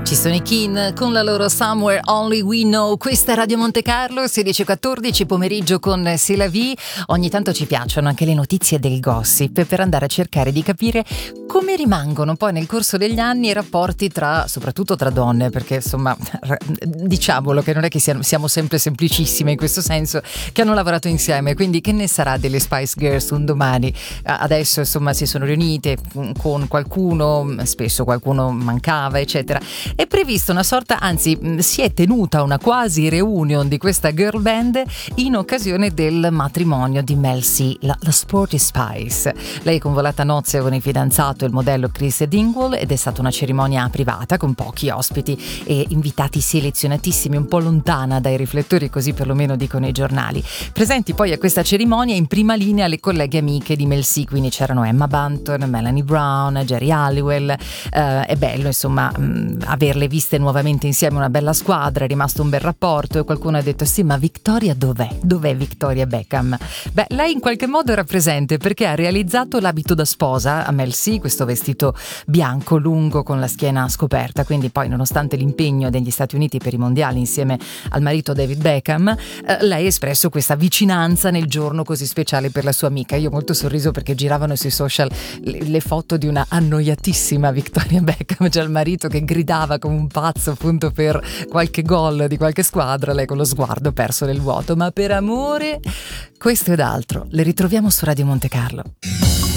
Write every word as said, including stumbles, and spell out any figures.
Ci sono i Kin con la loro Somewhere Only We Know. Questa è Radio Monte Carlo, sedici e quattordici, pomeriggio con C'est la vie. Ogni tanto ci piacciono anche le notizie del gossip per andare a cercare di capire come rimangono poi nel corso degli anni i rapporti tra, soprattutto tra donne, perché insomma diciamolo che non è che siamo, siamo sempre semplicissime in questo senso, che hanno lavorato insieme. Quindi che ne sarà delle Spice Girls un domani? Adesso insomma si sono riunite con qualcuno, spesso qualcuno mancava eccetera. È prevista una sorta, anzi si è tenuta una quasi reunion di questa girl band in occasione del matrimonio di Mel C, la, la Sporty Spice. Lei è convolata a nozze con il fidanzato, il modello Chris Dingwall, ed è stata una cerimonia privata con pochi ospiti e invitati selezionatissimi, un po' lontana dai riflettori, così perlomeno dicono i giornali. Presenti poi a questa cerimonia in prima linea le colleghe amiche di Mel C, quindi c'erano Emma Bunton, Melanie Brown, Jerry Halliwell. Eh, è bello insomma mh, averle viste nuovamente insieme, una bella squadra, è rimasto un bel rapporto, e qualcuno ha detto sì, ma Victoria dov'è? Dov'è Victoria Beckham? Beh, lei in qualche modo era presente perché ha realizzato l'abito da sposa a Mel C, questo vestito bianco lungo con la schiena scoperta, quindi poi nonostante l'impegno degli Stati Uniti per i mondiali insieme al marito David Beckham, eh, lei ha espresso questa vicinanza nel giorno così speciale per la sua amica. Io ho molto sorriso perché giravano sui social le, le foto di una annoiatissima Victoria Beckham, cioè il marito che gridava come un pazzo appunto per qualche gol di qualche squadra, lei con lo sguardo perso nel vuoto. Ma per amore, questo ed altro le ritroviamo su Radio Monte Carlo.